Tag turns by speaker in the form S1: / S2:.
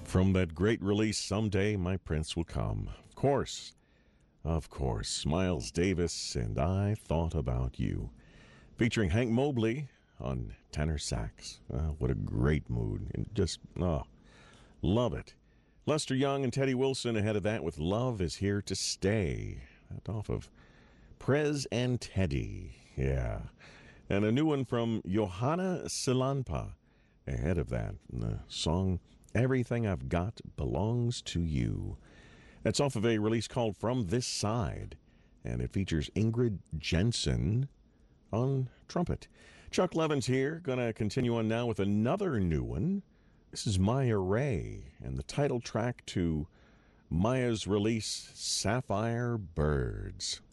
S1: From that great release, Someday My Prince Will Come. Of course, Miles Davis and I Thought About You. Featuring Hank Mobley on tenor sax. What a great mood. And just, love it. Lester Young and Teddy Wilson ahead of that with Love Is Here to Stay. That off of Prez and Teddy. Yeah. And a new one from Johanna Silanpa ahead of that. And the song Everything I've Got Belongs to You. That's off of a release called From This Side. And it features Ingrid Jensen on trumpet. Chuck Levin's here. Going to continue on now with another new one. This is Maya Ray and the title track to Maya's release, Sapphire Birds.